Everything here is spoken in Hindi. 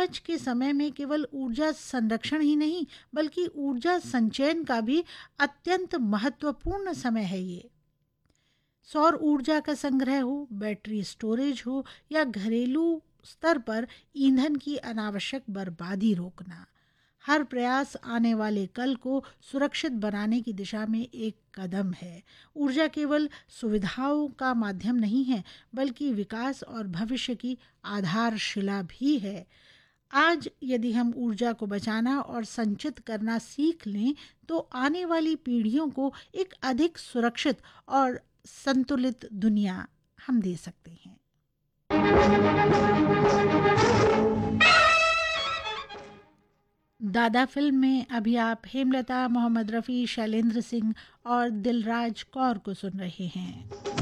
आज के समय में केवल ऊर्जा संरक्षण ही नहीं बल्कि ऊर्जा संचयन का भी अत्यंत महत्वपूर्ण समय है ये। सौर ऊर्जा का संग्रह हो, बैटरी स्टोरेज हो या घरेलू स्तर पर ईंधन की अनावश्यक बर्बादी रोकना, हर प्रयास आने वाले कल को सुरक्षित बनाने की दिशा में एक कदम है। ऊर्जा केवल सुविधाओं का माध्यम नहीं है बल्कि विकास और भविष्य की आधारशिला भी है। आज यदि हम ऊर्जा को बचाना और संचित करना सीख लें तो आने वाली पीढ़ियों को एक अधिक सुरक्षित और संतुलित दुनिया हम दे सकते हैं। दादा फिल्म में अभी आप हेमलता, मोहम्मद रफ़ी, शैलेंद्र सिंह और दिलराज कौर को सुन रहे हैं।